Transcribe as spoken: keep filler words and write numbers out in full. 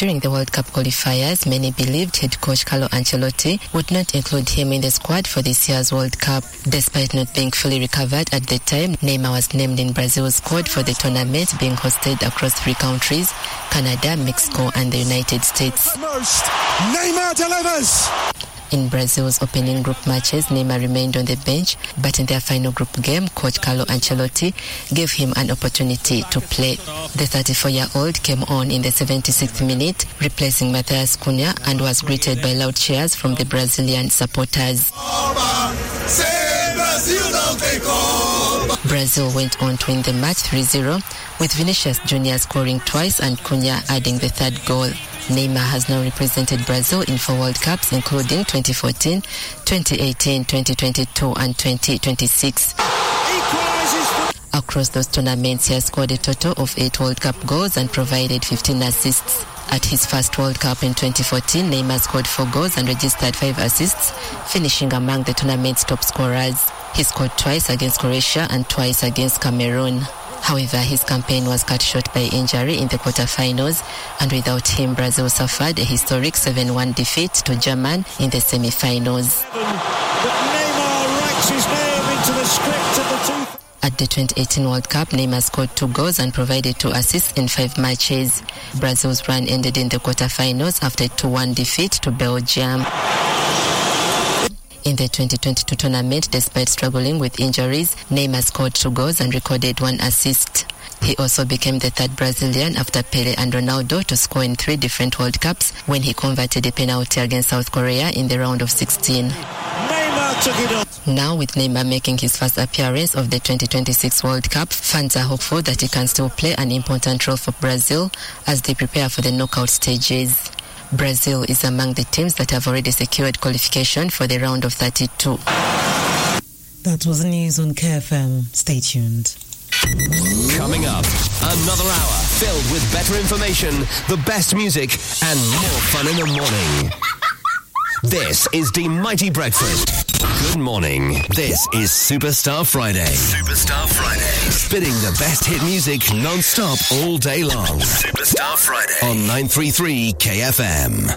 During the World Cup qualifiers, many believed head coach Carlo Ancelotti would not include him in the squad for this year's World Cup. Despite not being fully recovered at the time, Neymar was named in Brazil's squad for the tournament being hosted across three countries, Canada, Mexico and the United States. Most Neymar delivers! In Brazil's opening group matches, Neymar remained on the bench, but in their final group game, coach Carlo Ancelotti gave him an opportunity to play. The thirty-four-year-old came on in the seventy-sixth minute, replacing Matheus Cunha, and was greeted by loud cheers from the Brazilian supporters. Brazil went on to win the match three zero, with Vinicius Junior scoring twice and Cunha adding the third goal. Neymar has now represented Brazil in four World Cups, including twenty fourteen, twenty eighteen, twenty twenty-two and twenty twenty-six. Across those tournaments, he has scored a total of eight World Cup goals and provided fifteen assists. At his first World Cup in twenty fourteen, Neymar scored four goals and registered five assists, finishing among the tournament's top scorers. He scored twice against Croatia and twice against Cameroon. However, his campaign was cut short by injury in the quarterfinals, and without him, Brazil suffered a historic seven one defeat to Germany in the semi-finals. But Neymar writes his name into the script of the two. At the twenty eighteen World Cup, Neymar scored two goals and provided two assists in five matches. Brazil's run ended in the quarterfinals after a two one defeat to Belgium. In the twenty twenty-two tournament, despite struggling with injuries, Neymar scored two goals and recorded one assist. He also became the third Brazilian after Pelé and Ronaldo to score in three different World Cups when he converted a penalty against South Korea in the round of sixteen. Neymar took it off. Now, with Neymar making his first appearance of the twenty twenty-six World Cup, fans are hopeful that he can still play an important role for Brazil as they prepare for the knockout stages. Brazil is among the teams that have already secured qualification for the round of thirty-two. That was the news on K F M. Stay tuned. Coming up, another hour filled with better information, the best music, and more fun in the morning. This is the Mighty Breakfast. Good morning. This is Superstar Friday. Superstar Friday. Spinning the best hit music non-stop all day long. Superstar Friday. On nine three three K F M.